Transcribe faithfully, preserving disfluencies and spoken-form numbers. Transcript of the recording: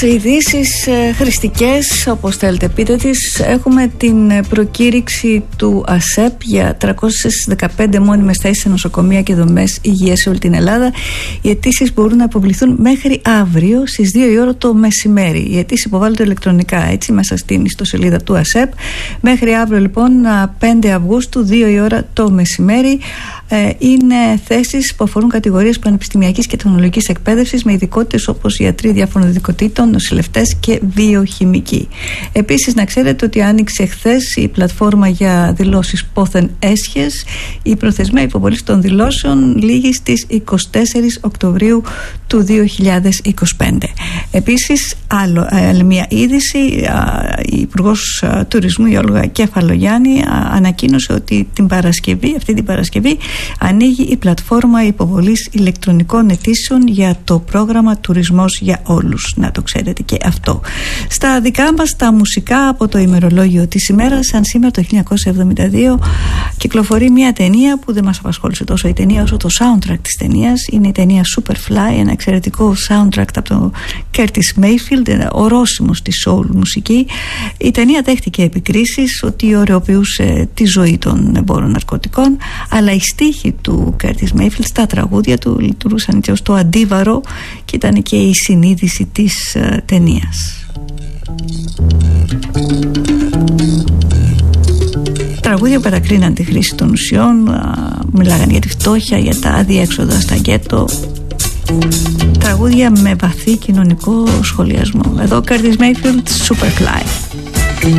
Ειδήσεις ε, χρηστικές, όπως θέλετε πείτε τις. Έχουμε την προκήρυξη του ΑΣΕΠ για τριακόσιες δεκαπέντε μόνιμες θέσεις σε νοσοκομεία και δομές υγείας σε όλη την Ελλάδα. Οι αιτήσεις μπορούν να υποβληθούν μέχρι αύριο στις δύο η ώρα το μεσημέρι. Οι αιτήσεις υποβάλλονται ηλεκτρονικά, έτσι, μέσα στην ιστοσελίδα του ΑΣΕΠ. Μέχρι αύριο λοιπόν, πέντε Αυγούστου, δύο η ώρα το μεσημέρι. Ε, είναι θέσεις που αφορούν κατηγορίες πανεπιστημιακής και τεχνολογικής εκπαίδευσης με ειδικότητες όπως ιατροί διάφορων ειδικοτήτων, νοσηλευτές και βιοχημικοί. Επίσης, να ξέρετε ότι άνοιξε χθες η πλατφόρμα για δηλώσεις πόθεν έσχες. Η προθεσμία υποβολής των δηλώσεων λήγει στις εικοστή τέταρτη Οκτωβρίου του δύο χιλιάδες είκοσι πέντε. Επίσης, άλλο, άλλη μια είδηση, η Υπουργός Τουρισμού, η Όλγα Κεφαλογιάννη, ανακοίνωσε ότι την Παρασκευή, αυτή την Παρασκευή, ανοίγει η πλατφόρμα υποβολής ηλεκτρονικών αιτήσεων για το πρόγραμμα Τουρισμός για Όλους. Να το ξέρετε και αυτό. Στα δικά μας τα μουσικά από το ημερολόγιο της ημέρας, σαν σήμερα το χίλια εννιακόσια εβδομήντα δύο κυκλοφορεί μια ταινία που δεν μας απασχόλησε τόσο η ταινία όσο το soundtrack της ταινίας. Είναι η ταινία Superfly, ένα εξαιρετικό soundtrack από τον Curtis Mayfield, ορόσημος της soul μουσική. Η ταινία δέχτηκε επικρίσεις ότι ωρεοποιούσε τη ζωή των εμπόρων ναρκωτικών, αλλά οι στίχοι του Curtis Mayfield στα τραγούδια του λειτουργούσαν έτσι ως το αντίβαρο και ήταν και η συνείδηση της uh, ταινίας. Τραγούδια που παρακρίναν τη χρήση των ουσιών, uh, μιλάγαν για τη φτώχεια, για τα αδιέξοδα στα γκέτο. Τραγούδια με βαθύ κοινωνικό σχολιασμό. Εδώ Curtis Mayfield, Superfly.